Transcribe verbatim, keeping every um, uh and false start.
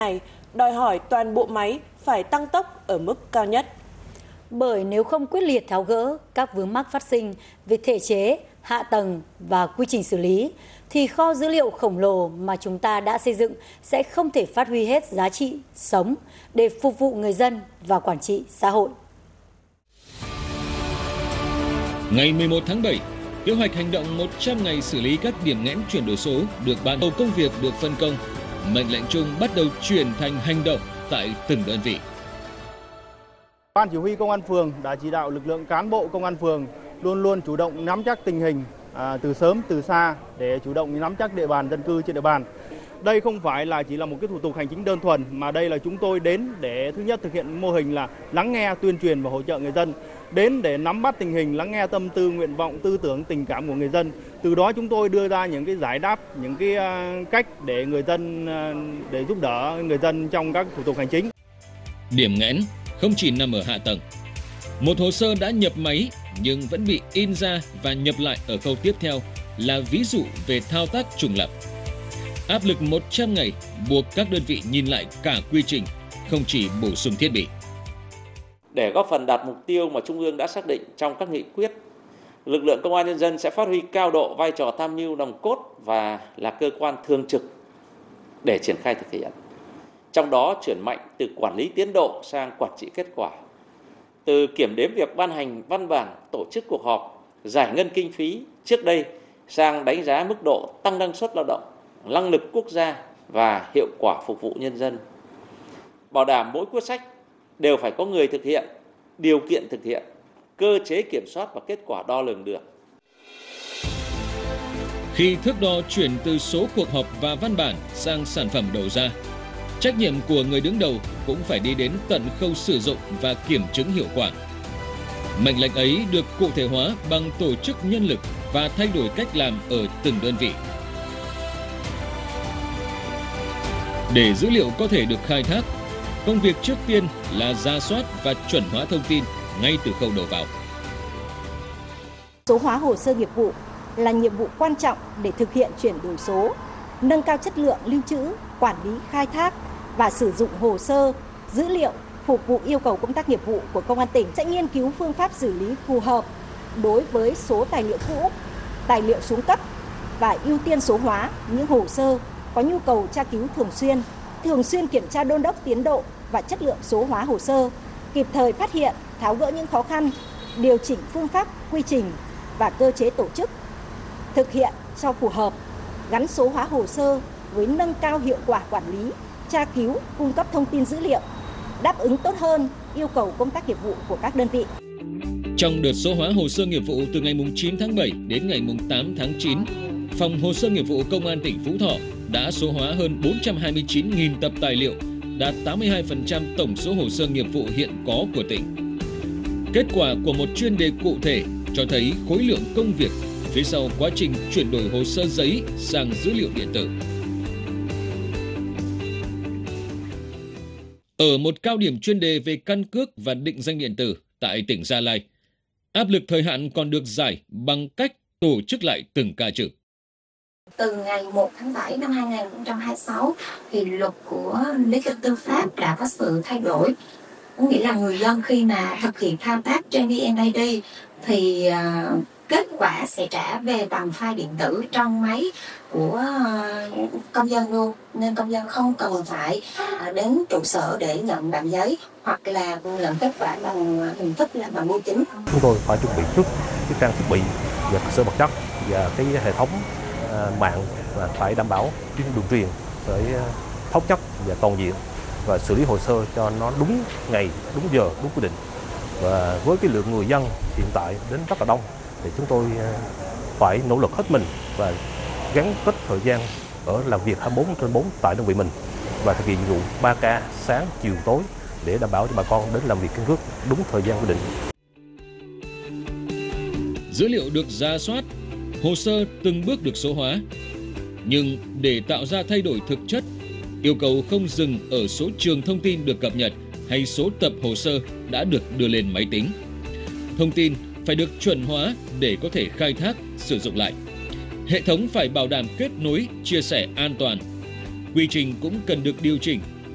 này đòi hỏi toàn bộ máy phải tăng tốc ở mức cao nhất. Bởi nếu không quyết liệt tháo gỡ các vướng mắc phát sinh về thể chế, hạ tầng và quy trình xử lý, thì kho dữ liệu khổng lồ mà chúng ta đã xây dựng sẽ không thể phát huy hết giá trị sống để phục vụ người dân và quản trị xã hội. Ngày mười một tháng bảy, kế hoạch hành động một trăm ngày xử lý các điểm nghẽn chuyển đổi số được ban đầu công việc được phân công. Mệnh lệnh chung bắt đầu chuyển thành hành động tại từng đơn vị. Ban chỉ huy công an phường đã chỉ đạo lực lượng cán bộ công an phường luôn luôn chủ động nắm chắc tình hình à, từ sớm từ xa để chủ động nắm chắc địa bàn dân cư trên địa bàn. Đây không phải là chỉ là một cái thủ tục hành chính đơn thuần, mà đây là chúng tôi đến để thứ nhất thực hiện mô hình là lắng nghe, tuyên truyền và hỗ trợ người dân, đến để nắm bắt tình hình, lắng nghe tâm tư, nguyện vọng, tư tưởng, tình cảm của người dân. Từ đó chúng tôi đưa ra những cái giải đáp, những cái cách để người dân để giúp đỡ người dân trong các thủ tục hành chính. Điểm nghẽn không chỉ nằm ở hạ tầng. Một hồ sơ đã nhập máy nhưng vẫn bị in ra và nhập lại ở khâu tiếp theo là ví dụ về thao tác trùng lặp. Áp lực một trăm ngày buộc các đơn vị nhìn lại cả quy trình, không chỉ bổ sung thiết bị. Để góp phần đạt mục tiêu mà Trung ương đã xác định trong các nghị quyết, lực lượng Công an Nhân dân sẽ phát huy cao độ vai trò tham mưu nòng cốt và là cơ quan thường trực để triển khai thực hiện. Trong đó chuyển mạnh từ quản lý tiến độ sang quản trị kết quả, từ kiểm đếm việc ban hành văn bản, tổ chức cuộc họp, giải ngân kinh phí trước đây sang đánh giá mức độ tăng năng suất lao động, năng lực quốc gia và hiệu quả phục vụ nhân dân. Bảo đảm mỗi quyết sách đều phải có người thực hiện, điều kiện thực hiện, cơ chế kiểm soát và kết quả đo lường được. Khi thước đo chuyển từ số cuộc họp và văn bản sang sản phẩm đầu ra, trách nhiệm của người đứng đầu cũng phải đi đến tận khâu sử dụng và kiểm chứng hiệu quả. Mệnh lệnh ấy được cụ thể hóa bằng tổ chức nhân lực và thay đổi cách làm ở từng đơn vị. Để dữ liệu có thể được khai thác, công việc trước tiên là rà soát và chuẩn hóa thông tin ngay từ khâu đầu vào. Số hóa hồ sơ nghiệp vụ là nhiệm vụ quan trọng để thực hiện chuyển đổi số, nâng cao chất lượng lưu trữ, quản lý, khai thác và sử dụng hồ sơ, dữ liệu phục vụ yêu cầu công tác nghiệp vụ của Công an tỉnh. Sẽ nghiên cứu phương pháp xử lý phù hợp đối với số tài liệu cũ, tài liệu xuống cấp và ưu tiên số hóa những hồ sơ có nhu cầu tra cứu thường xuyên, thường xuyên kiểm tra đôn đốc tiến độ và chất lượng số hóa hồ sơ, kịp thời phát hiện, tháo gỡ những khó khăn, điều chỉnh phương pháp, quy trình và cơ chế tổ chức, thực hiện cho phù hợp, gắn số hóa hồ sơ với nâng cao hiệu quả quản lý, tra cứu, cung cấp thông tin dữ liệu, đáp ứng tốt hơn yêu cầu công tác nghiệp vụ của các đơn vị. Trong đợt số hóa hồ sơ nghiệp vụ từ ngày chín tháng bảy đến ngày tám tháng chín, Phòng Hồ sơ Nghiệp vụ Công an tỉnh Phú Thọ đã số hóa hơn bốn trăm hai mươi chín nghìn tập tài liệu, đạt tám mươi hai phần trăm tổng số hồ sơ nghiệp vụ hiện có của tỉnh. Kết quả của một chuyên đề cụ thể cho thấy khối lượng công việc phía sau quá trình chuyển đổi hồ sơ giấy sang dữ liệu điện tử. Ở một cao điểm chuyên đề về căn cước và định danh điện tử tại tỉnh Gia Lai, áp lực thời hạn còn được giải bằng cách tổ chức lại từng ca trực. Từ ngày một tháng bảy năm hai nghìn không trăm hai mươi sáu thì luật của lý tư pháp đã có sự thay đổi. Có nghĩa là người dân khi mà thực hiện thao tác trên vê en i đê thì uh, kết quả sẽ trả về bằng file điện tử trong máy của uh, công dân luôn. Nên công dân không cần phải uh, đến trụ sở để nhận bản giấy hoặc là nhận kết quả bằng hình thức là bằng bưu chính. Chúng tôi phải chuẩn bị trước cái trang thiết bị và cơ sở vật chất và cái hệ thống mạng và phải đảm bảo cái đường truyền phải thống nhất và toàn diện và xử lý hồ sơ cho nó đúng ngày, đúng giờ, đúng quy định. Và với cái lượng người dân hiện tại đến rất là đông thì chúng tôi phải nỗ lực hết mình và gắn kết thời gian ở làm việc hai mươi bốn trên bốn tại đơn vị mình và thực hiện nhiệm vụ ba ca sáng, chiều, tối để đảm bảo cho bà con đến làm việc căn cước đúng thời gian quy định. Dữ liệu được rà soát, hồ sơ từng bước được số hóa. Nhưng để tạo ra thay đổi thực chất, yêu cầu không dừng ở số trường thông tin được cập nhật hay số tập hồ sơ đã được đưa lên máy tính. Thông tin phải được chuẩn hóa để có thể khai thác, sử dụng lại. Hệ thống phải bảo đảm kết nối, chia sẻ an toàn. Quy trình cũng cần được điều chỉnh